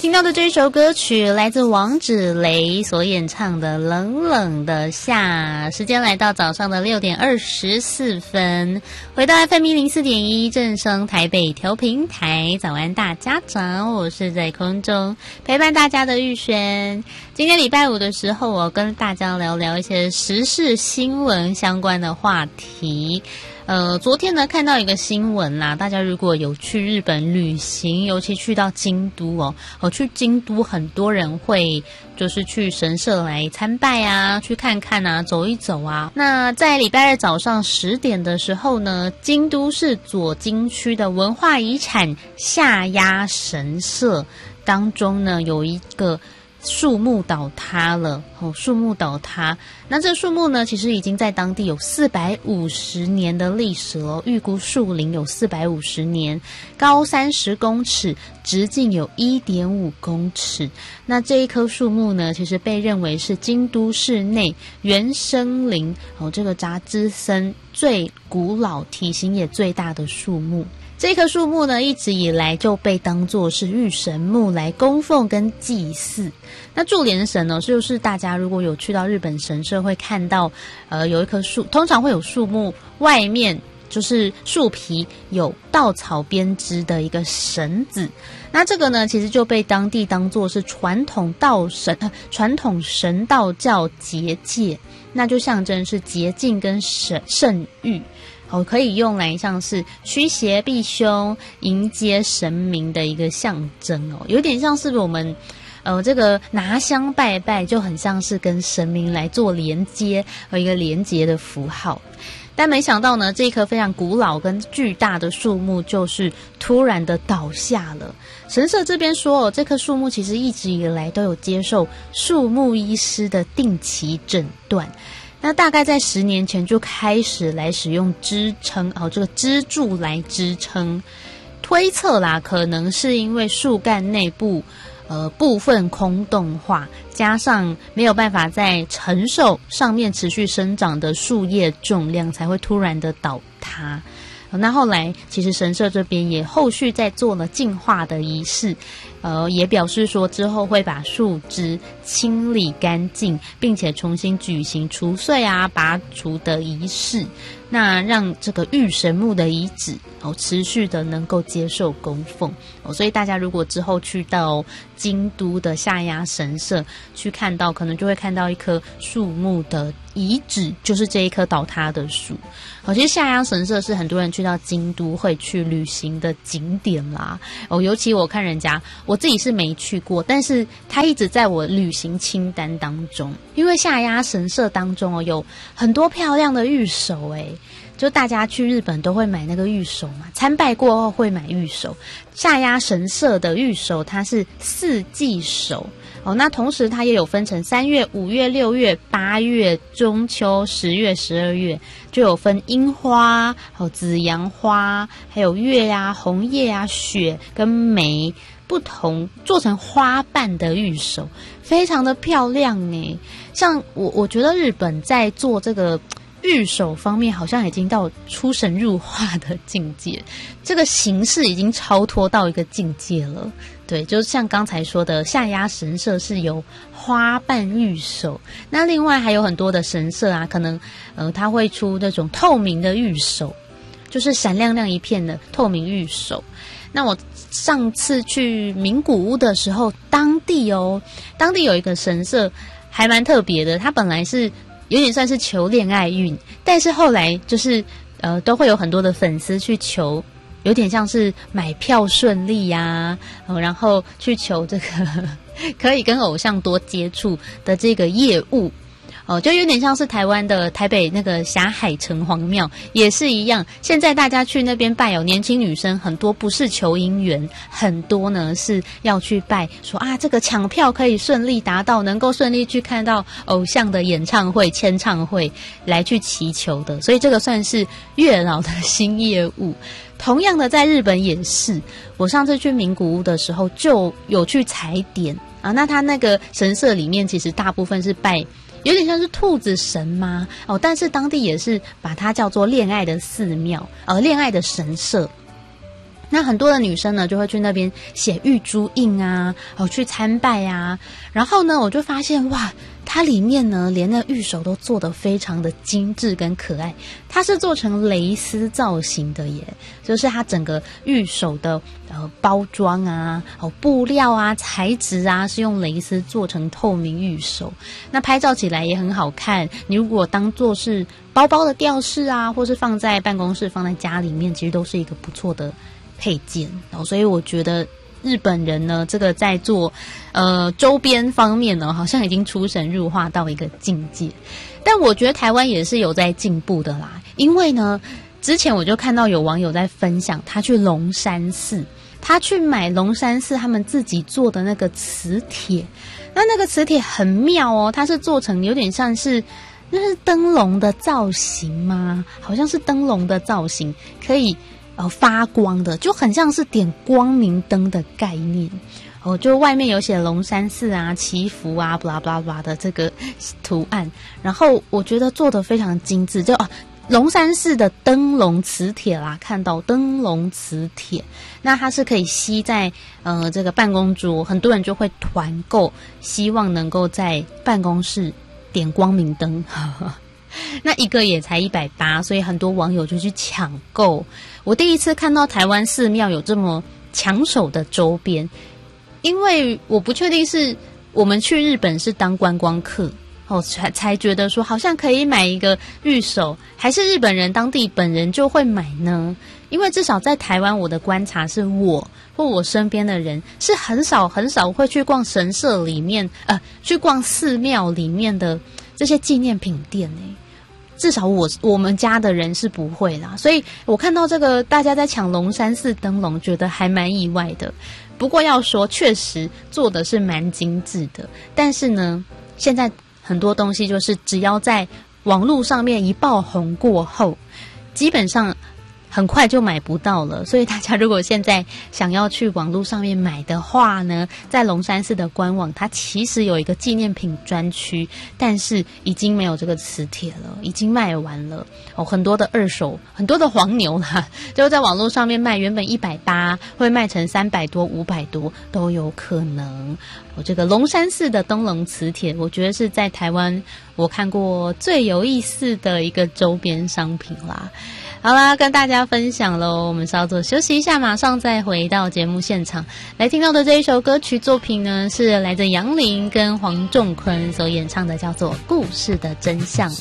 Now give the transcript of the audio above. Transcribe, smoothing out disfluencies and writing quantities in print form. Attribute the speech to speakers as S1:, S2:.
S1: 听到的这首歌曲来自王芷蕾所演唱的《冷冷的夏》，时间来到早上的6点24分，回到 FM 104.1正声台北调频台，早安大家长，我是在空中陪伴大家的玉轩。今天礼拜五的时候，我跟大家聊聊一些时事新闻相关的话题。昨天呢看到一个新闻啦，大家如果有去日本旅行，尤其去到京都去京都很多人会就是去神社来参拜啊，去看看啊，走一走啊。那在礼拜二早上10点的时候呢，京都市左京区的文化遗产下鸭神社当中呢，有一个树木倒塌了树木倒塌。那这树木呢，其实已经在当地有450年的历史了，预估树龄有450年，高30公尺，直径有1.5公尺。那这一棵树木呢，其实被认为是京都市内原生林这个杂枝森最古老、体型也最大的树木。这棵树木呢，一直以来就被当作是御神木来供奉跟祭祀。那注连神呢，就是大家如果有去到日本神社会看到，有一棵树，通常会有树木外面就是树皮有稻草编织的一个绳子。那这个呢，其实就被当地当作是传统神道教结界，那就象征是洁净跟圣域。可以用来像是驱邪避凶、迎接神明的一个象征有点像是我们这个拿香拜拜，就很像是跟神明来做连接和一个连接的符号。但没想到呢，这一棵非常古老跟巨大的树木就是突然的倒下了。神社这边说这棵树木其实一直以来都有接受树木医师的定期诊断。那大概在10年前就开始来使用支撑这个支柱来支撑，推测啦，可能是因为树干内部部分空洞化，加上没有办法再承受上面持续生长的树叶重量，才会突然的倒塌。那后来其实神社这边也后续在做了净化的仪式，也表示说之后会把树枝清理干净，并且重新举行除穗啊、拔除的仪式，那让这个御神木的遗址持续的能够接受供奉所以大家如果之后去到京都的下鸭神社去看到，可能就会看到一棵树木的遗址，就是这一棵倒塌的树。其实下鸭神社是很多人去到京都会去旅行的景点啦尤其我看人家，我自己是没去过，但是它一直在我旅行清单当中。因为下鸭神社当中有很多漂亮的御守就大家去日本都会买那个御守嘛，参拜过后会买御守。下鸭神社的御守它是4季守那同时它也有分成3月、5月、6月、8月、中秋、10月、12月，就有分樱花、紫阳花，还有月啊、红叶啊、雪跟梅不同做成花瓣的御守，非常的漂亮像我觉得日本在做这个御守方面好像已经到出神入化的境界，这个形式已经超脱到一个境界了。对，就像刚才说的，下鸭神社是有花瓣御守，那另外还有很多的神社啊，可能它会出那种透明的御守，就是闪亮亮一片的透明御守。那我上次去名古屋的时候，当地有一个神社还蛮特别的，它本来是有点算是求恋爱运，但是后来就是都会有很多的粉丝去求，有点像是买票顺利呀然后去求这个可以跟偶像多接触的这个业务就有点像是台湾的台北那个霞海城隍庙也是一样。现在大家去那边拜年轻女生很多不是求姻缘，很多呢是要去拜说这个抢票可以顺利达到，能够顺利去看到偶像的演唱会、签唱会来去祈求的，所以这个算是月老的新业务。同样的在日本也是，我上次去名古屋的时候就有去踩点那他那个神社里面其实大部分是拜有点像是兔子神吗但是当地也是把它叫做恋爱的寺庙恋爱的神社。 那很多的女生呢，就会去那边写玉珠印啊，去参拜啊。然后呢，我就发现哇，它里面呢，连那玉手都做得非常的精致跟可爱。它是做成蕾丝造型的耶，就是它整个玉手的包装啊、布料啊、材质啊，是用蕾丝做成透明玉手。那拍照起来也很好看。你如果当做是包包的吊饰啊，或是放在办公室、放在家里面，其实都是一个不错的配件。所以我觉得日本人呢，这个在做周边方面呢，好像已经出神入化到一个境界。但我觉得台湾也是有在进步的啦，因为呢，之前我就看到有网友在分享，他去龙山寺，他去买龙山寺他们自己做的那个磁铁，那个磁铁很妙哦，它是做成有点像是。那是灯笼的造型吗？好像是灯笼的造型，可以发光的，就很像是点光明灯的概念。就外面有写龙山寺啊、祈福啊、blah blah blah的这个图案，然后我觉得做得非常精致，就龙山寺的灯笼磁铁啦，看到灯笼磁铁，那它是可以吸在这个办公桌，很多人就会团购，希望能够在办公室点光明灯，那一个也才180，所以很多网友就去抢购。我第一次看到台湾寺庙有这么抢手的周边，因为我不确定是我们去日本是当观光客才觉得说好像可以买一个玉手，还是日本人当地本人就会买呢？因为至少在台湾，我的观察是我或我身边的人是很少会去逛神社里面去逛寺庙里面的这些纪念品店至少我们家的人是不会啦，所以我看到这个大家在抢龙山寺灯笼，觉得还蛮意外的。不过要说确实做的是蛮精致的，但是呢，现在很多东西就是只要在网络上面一爆红过后，基本上很快就买不到了。所以大家如果现在想要去网络上面买的话呢，在龙山寺的官网它其实有一个纪念品专区，但是已经没有这个磁铁了，已经卖完了很多的二手，很多的黄牛啦，就在网络上面卖，原本180会卖成300多500多都有可能。这个龙山寺的灯笼磁铁，我觉得是在台湾我看过最有意思的一个周边商品啦。好啦，跟大家分享咯，我们稍作休息一下，马上再回到节目现场。来听到的这一首歌曲作品呢，是来自杨林跟黄仲坤所演唱的，叫做《故事的真相》。